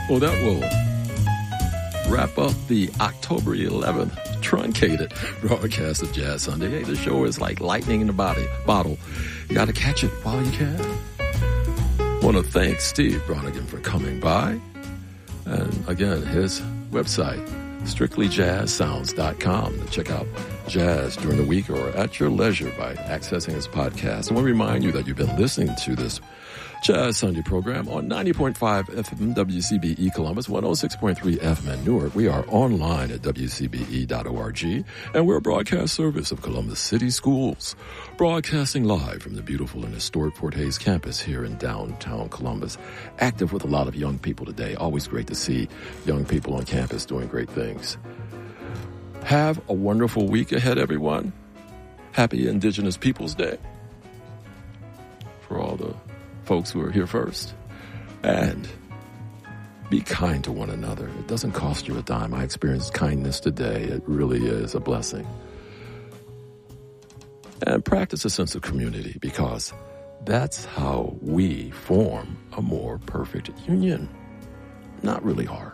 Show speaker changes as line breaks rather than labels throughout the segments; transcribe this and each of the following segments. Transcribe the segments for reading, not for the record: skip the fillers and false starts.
Well, that will wrap up the October 11th truncated broadcast of Jazz Sunday. Hey, the show is like lightning in the bottle. You got to catch it while you can. Want to thank Steve Bronigan for coming by. And again, his website, strictlyjazzsounds.com, to check out jazz during the week or at your leisure by accessing his podcast. I want to remind you that you've been listening to this Jazz Sunday program on 90.5 FM WCBE Columbus, 106.3 FM in Newark. We are online at WCBE.org, and we're a broadcast service of Columbus City Schools, broadcasting live from the beautiful and historic Fort Hays campus here in downtown Columbus. Active with a lot of young people today. Always great to see young people on campus doing great things. Have a wonderful week ahead, everyone. Happy Indigenous Peoples Day for all the folks who are here first. And be kind to one another. It doesn't cost you a dime. I experienced kindness today. It really is a blessing. And practice a sense of community, because that's how we form a more perfect union. Not really hard,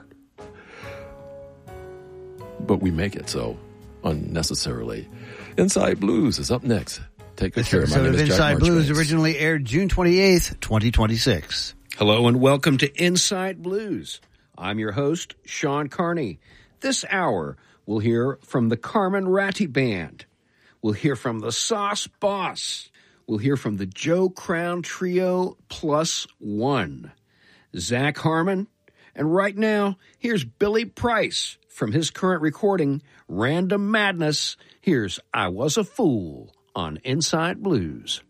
but we make it so unnecessarily. Inside Blues is up next. Take good care. My name is Jack
Inside Blues
Marchbanks.
originally aired June 28th, 2026.
Hello and welcome to Inside Blues. I'm your host, Sean Carney. This hour, we'll hear from the Carmen Ratti Band. We'll hear from the Sauce Boss. We'll hear from the Joe Crown Trio Plus One, Zach Harmon. And right now, here's Billy Price from his current recording, Random Madness. Here's I Was a Fool on Inside Blues.